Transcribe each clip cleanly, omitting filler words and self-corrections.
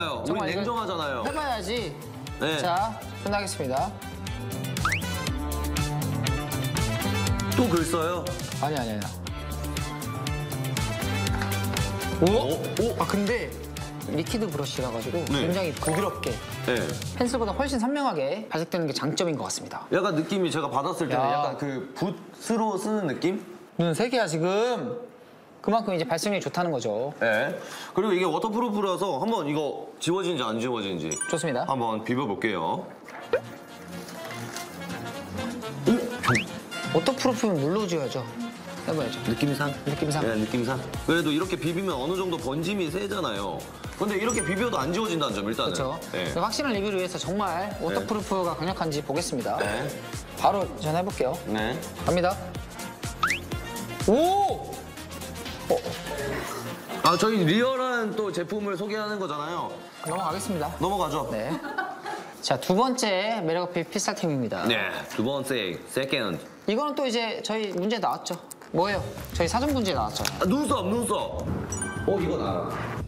우리 정말 이거 냉정하잖아요. 해봐야지. 네. 자, 끝나겠습니다. 또 글 써요? 아니야. 오? 아, 근데 리퀴드 브러쉬라 가지고 굉장히 부드럽게 네. 펜슬보다 훨씬 선명하게 발색되는 게 장점인 것 같습니다. 약간 느낌이 제가 받았을 때는 야. 약간 그 붓으로 쓰는 느낌? 눈 세 개야 지금. 그만큼 이제 발색력이 좋다는 거죠. 네. 그리고 이게 워터프루프라서 한번 이거 지워지는지 안 지워지는지 좋습니다. 한번 비벼볼게요. 워터프루프는 물로 지워야죠. 해봐야죠. 느낌상? 느낌상. 네, 느낌상. 그래도 이렇게 비비면 어느 정도 번짐이 세잖아요. 근데 이렇게 비벼도 안 지워진다는 점 일단은. 그렇죠. 네. 확실한 리뷰를 위해서 정말 워터프루프가 강력한지 보겠습니다. 네. 바로 전해볼게요. 네. 갑니다. 오! 아, 저희 리얼한 또 제품을 소개하는 거잖아요. 넘어가겠습니다. 넘어가죠. 네. 자, 두 번째 매력 어필 필살템입니다. 네. 두 번째, 세컨드. 이거는 또 이제 저희 문제 나왔죠. 뭐예요? 저희 사전 문제 나왔죠. 아, 눈썹. 이거 나.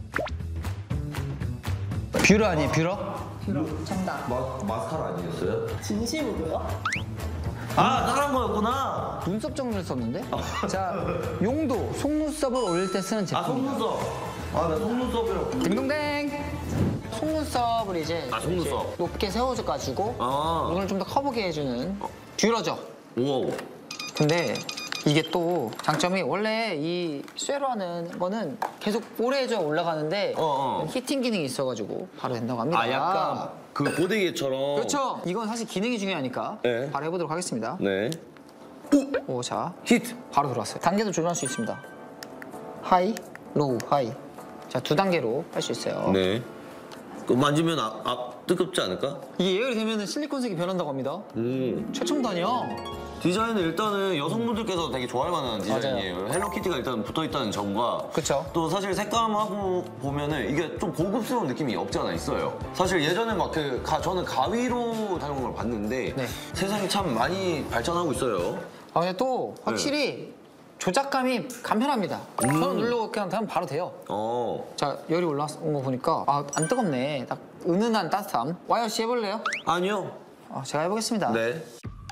뷰러 아니에요, 뷰러? 정답. 마스카라 아니었어요? 진심으로요? 아, 다른 거였구나. 눈썹 정리를 썼는데? 자, 용도, 속눈썹을 올릴 때 쓰는 제품. 아, 속눈썹. 아, 나 속눈썹이라고. 딩동댕! 속눈썹을 이제 속눈썹. 이렇게 높게 세워가지고 아. 눈을 좀 더 커보게 해주는 뷰러죠. 우와. 근데 이게 또 장점이 원래 이 쇠로 하는 거는 계속 오래 올라가는데 히팅 기능이 있어가지고 바로 된다고 합니다. 아, 약간 그 고데기처럼. 그렇죠. 이건 사실 기능이 중요하니까 네. 바로 해보도록 하겠습니다. 네. 오, 자, 히트. 바로 들어왔어요. 단계도 조절할 수 있습니다. 하이, 로우, 하이. 자, 두 단계로 할 수 있어요. 네. 그 만지면 뜨겁지 않을까? 이게 예열이 되면 실리콘색이 변한다고 합니다. 최첨단이야. 디자인은 일단은 여성분들께서 되게 좋아할 만한 디자인이에요. 헬로키티가 일단 붙어있다는 점과 그쵸. 또 사실 색감하고 보면은 이게 좀 고급스러운 느낌이 없지 않아 있어요. 사실 예전에 막 저는 가위로 다룬 걸 봤는데 네. 세상이 참 많이 발전하고 있어요. 아, 근데 또 확실히 조작감이 간편합니다. 저는 누르고 그냥 하면 바로 돼요. 자, 열이 올라온 거 보니까 안 뜨겁네. 딱 은은한 따뜻함. 와이어 씨 해볼래요? 아니요. 제가 해보겠습니다. 네.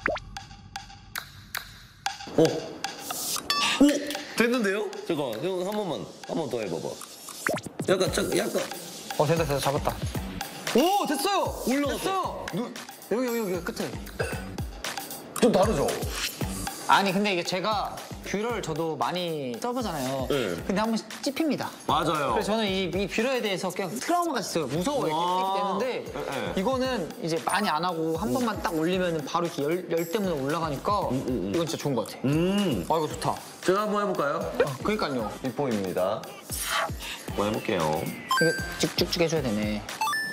오! 됐는데요? 잠깐만, 형 한 번만 더 해봐봐. 약간. 됐다, 잡았다. 오, 됐어요! 올라갔어. 됐어요! 여기 끝에. 좀 다르죠? 아니, 근데 이게 제가 뷰러를 저도 많이 써보잖아요. 네. 근데 한 번씩 찝힙니다. 맞아요. 그래서 저는 이 뷰러에 대해서 그냥 트라우마가 있어요. 무서워 이렇게 되는데 네. 이거는 이제 많이 안 하고 한 번만 딱 올리면 바로 이렇게 열 때문에 올라가니까 이건 진짜 좋은 것 같아. 이거 좋다. 제가 한번 해볼까요? 그러니까요. 빅보입니다. 한번 해볼게요. 이게 쭉쭉 해줘야 되네.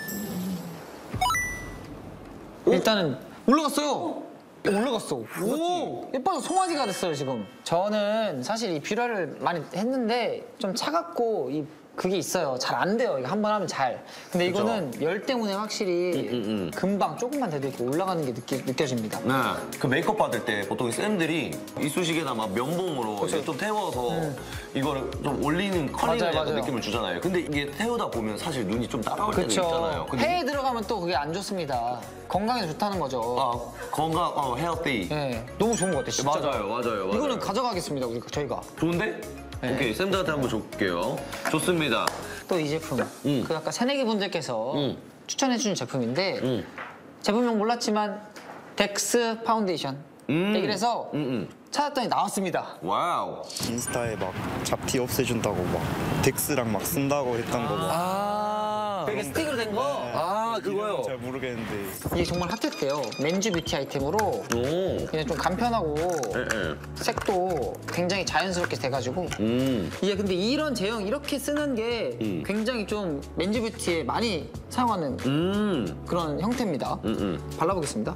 일단은 올라갔어요. 올라갔어. 오! 예뻐서 송아지가 됐어요, 지금. 저는 사실 이 뷰러를 많이 했는데 좀 차갑고 그게 있어요. 잘 안 돼요. 이거 한 번 하면 잘. 근데 그쵸? 이거는 열 때문에 확실히 금방 조금만 돼도 이렇게 올라가는 게 느껴집니다. 네. 그 메이크업 받을 때 보통 쌤들이 이쑤시개나 막 면봉으로 이제 좀 태워서 이거를 좀 올리는 컬링을 맞아요, 약간 맞아요. 느낌을 주잖아요. 근데 이게 태우다 보면 사실 눈이 좀 따라올 때도 있잖아요. 그렇죠. 폐에 들어가면 또 그게 안 좋습니다. 건강에 좋다는 거죠. 건강, 헬티. 네, 너무 좋은 것 같아요, 진짜. 맞아요. 이거는 가져가겠습니다, 저희가. 좋은데? 네. 오케이, 쌤들한테 한번 줄게요. 좋습니다. 또 이 제품. 그 아까 새내기 분들께서 추천해주는 제품인데 제품명 몰랐지만 덱스 파운데이션. 그래서 찾았더니 나왔습니다. 와우. 인스타에 막 잡티 없애준다고 막 덱스랑 막 쓴다고 했던 거 막. 이게 스틱으로 된 거? 그거요. 잘 모르겠는데 이게 정말 핫했대요. 맨즈 뷰티 아이템으로 오. 그냥 좀 간편하고 예. 색도 굉장히 자연스럽게 돼가지고 이게 근데 이런 제형 이렇게 쓰는 게 굉장히 좀 맨즈 뷰티에 많이 사용하는 그런 형태입니다. 발라보겠습니다.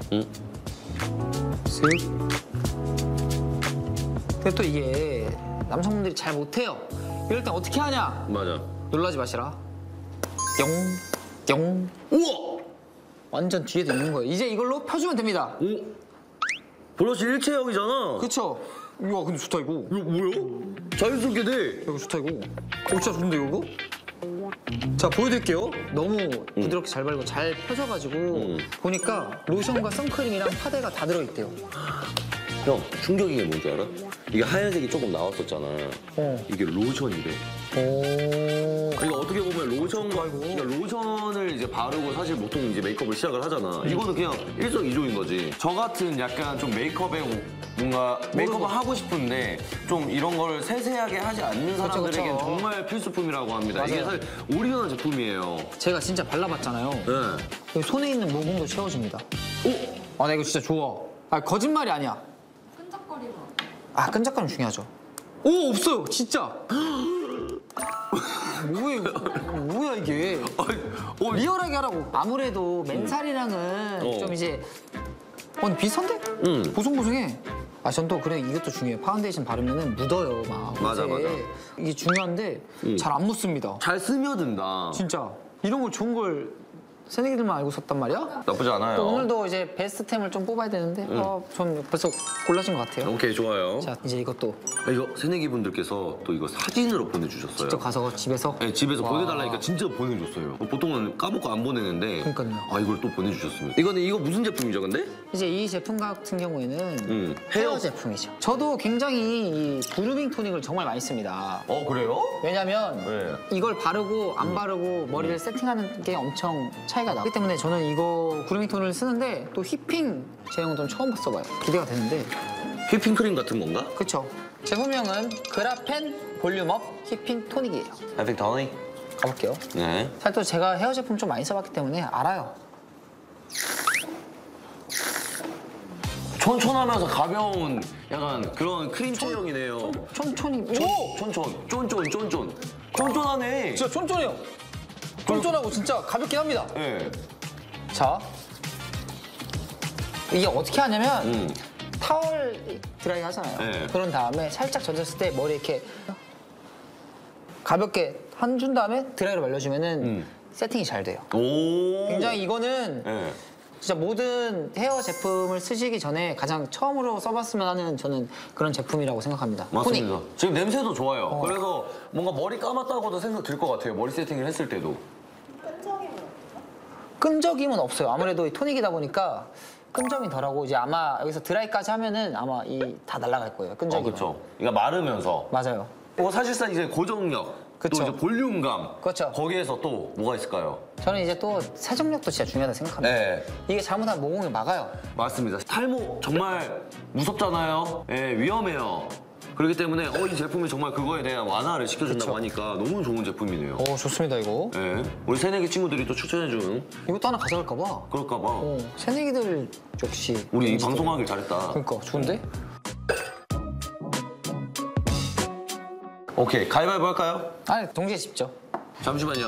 쓱. 근데 또 이게 남성분들이 잘 못해요. 이럴 땐 어떻게 하냐? 맞아. 놀라지 마시라. 뿅. 우와! 완전 뒤에도 있는 거예요. 이제 이걸로 펴주면 됩니다. 오? 브러쉬 일체형이잖아. 그쵸? 이야, 근데 좋다, 이거. 이거 뭐야? 자연스럽게 돼. 이거 좋다, 이거. 진짜 좋은데, 이거? 자, 보여드릴게요. 너무 부드럽게 잘 바르고 잘 펴져가지고 보니까 로션과 선크림이랑 파데가 다 들어있대요. 형, 충격인 게 뭔지 알아? 이게 하얀색이 조금 나왔었잖아. 이게 로션이래. 이거 어떻게 보면 그러니까 로션을 이제 바르고 사실 보통 이제 메이크업을 시작을 하잖아. 이거는 그냥 일석이조인 거지. 저 같은 약간 좀 메이크업에 뭔가 메이크업을 하고 싶은데 좀 이런 걸 세세하게 하지 않는 사람들에겐 그쵸. 정말 필수품이라고 합니다. 이게 맞아요. 사실 올인원 제품이에요. 제가 진짜 발라봤잖아요. 네. 여기 손에 있는 모공도 채워줍니다. 오! 아, 나 이거 진짜 좋아. 아, 거짓말이 아니야. 끈적거리면 아, 끈적거림 중요하죠. 오, 없어요. 진짜. 뭐야 이게? 리얼하게 하라고. 아무래도 맨살이랑은 좀 이제 비슷한데? 보송보송해. 아, 전 또 그래 이것도 중요해요. 파운데이션 바르면은 묻어요 막. 맞아, 옷에. 맞아. 이게 중요한데 잘 안 묻습니다. 잘 스며든다. 진짜 이런 걸 좋은 걸 새내기들만 알고 썼단 말이야? 나쁘지 않아요. 또 오늘도 이제 베스트템을 좀 뽑아야 되는데 전 벌써 골라진 것 같아요. 오케이, 좋아요. 자, 이제 이것도 이거 새내기 분들께서 또 이거 사진으로 보내주셨어요. 직접 가서 집에서. 네, 집에서 와. 보내달라니까 진짜 보내줬어요. 보통은 까먹고 안 보내는데. 그러니까요. 아, 이걸 또 보내주셨습니다. 이거 무슨 제품이죠, 근데? 이제 이 제품 같은 경우에는 헤어 헤어. 제품이죠. 저도 굉장히 이 그루밍 토닉을 정말 많이 씁니다. 그래요? 왜냐면 네. 이걸 바르고 안 바르고 머리를 세팅하는 게 엄청 차이가 나기 때문에 저는 이거 그루밍 토닉을 쓰는데 또 휘핑 제형은 좀 처음 써봐요. 기대가 되는데. 휘핑크림 같은 건가? 그쵸? 제품명은 그라펜 볼륨업 휘핑 토닉이에요. 휘핑 토닉? 가볼게요. 네. 사실 또 제가 헤어 제품 좀 많이 써봤기 때문에 알아요. 촌촌하면서 가벼운 약간 그런 크림 체형이네요. 촌촌이. 오! 쫀쫀. 쫀쫀하네. 진짜 쫀쫀해요. 쫀쫀하고 진짜 가볍긴 합니다. 네. 자, 이게 어떻게 하냐면 타월 드라이 하잖아요. 네. 그런 다음에 살짝 젖었을 때 머리 이렇게 가볍게 한 준 다음에 드라이로 말려주면은 세팅이 잘 돼요. 오. 굉장히 이거는 네. 진짜 모든 헤어 제품을 쓰시기 전에 가장 처음으로 써봤으면 하는 저는 그런 제품이라고 생각합니다. 맞습니다. 토닉. 지금 냄새도 좋아요. 그래서 뭔가 머리 감았다고도 생각 들 것 같아요. 머리 세팅을 했을 때도. 끈적임은 없어요. 아무래도 이 토닉이다 보니까 끈적임이 덜하고 이제 아마 여기서 드라이까지 하면은 아마 이 다 날아갈 거예요. 끈적임. 그렇죠. 그러니까 마르면서. 맞아요. 사실상 이제 고정력, 그쵸. 또 이제 볼륨감. 그쵸. 거기에서 또 뭐가 있을까요? 저는 이제 또 세정력도 진짜 중요하다 생각합니다. 네, 이게 잘못하면 모공을 막아요. 맞습니다. 탈모 정말 무섭잖아요. 예, 위험해요. 그렇기 때문에 이 제품이 정말 그거에 대한 완화를 시켜준다고 그쵸. 하니까 너무 좋은 제품이네요. 좋습니다 이거. 예, 우리 새내기 친구들이 또 추천해준 이것도 하나 가져갈까 봐. 그럴까 봐. 새내기들 역시. 우리 이 방송하길 잘했다. 그러니까 좋은데? 오케이, 가위바위보 할까요? 아니 동시에 씹죠. 잠시만요.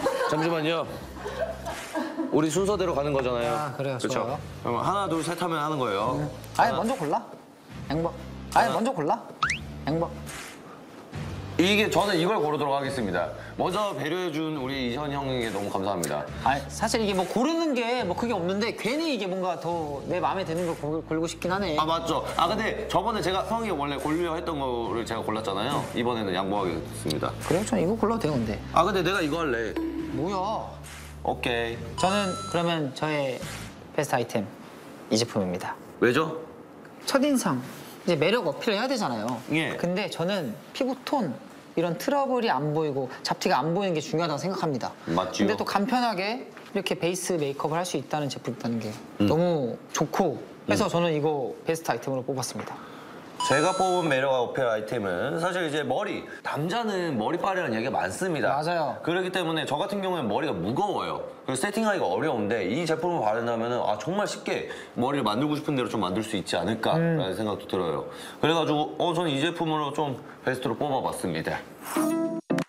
우리 순서대로 가는 거잖아요. 아, 그래요. 그쵸? 좋아요. 그럼 하나, 둘, 셋 하면 하는 거예요. 아니 먼저 골라. 행복. 아니 먼저 골라. 행복. 이게 저는 이걸 고르도록 하겠습니다. 먼저 배려해준 우리 이현 형에게 너무 감사합니다. 아니 사실 이게 뭐 고르는 게 뭐 그게 없는데 괜히 이게 뭔가 더 내 마음에 드는 걸 고르고 싶긴 하네. 아, 맞죠? 근데 저번에 제가 형이 원래 고르려 했던 거를 제가 골랐잖아요. 이번에는 양보하겠습니다. 그래요? 전 이거 골라도 돼요 근데. 근데 내가 이거 할래. 뭐야? 오케이. 저는 그러면 저의 베스트 아이템 이 제품입니다. 왜죠? 첫인상 이제 매력 어필을 해야 되잖아요. 예. 근데 저는 피부톤 이런 트러블이 안 보이고 잡티가 안 보이는 게 중요하다고 생각합니다. 맞지요. 근데 또 간편하게 이렇게 베이스 메이크업을 할 수 있다는 제품이 있다는 게 너무 좋고 해서 저는 이거 베스트 아이템으로 뽑았습니다. 제가 뽑은 매력 어필 아이템은 사실 이제 머리. 남자는 머리빨이라는 얘기가 많습니다. 맞아요. 그렇기 때문에 저 같은 경우에는 머리가 무거워요. 그래서 세팅하기가 어려운데 이 제품을 바른다면 정말 쉽게 머리를 만들고 싶은 대로 좀 만들 수 있지 않을까라는 생각도 들어요. 그래가지고 저는 이 제품으로 좀 베스트로 뽑아봤습니다.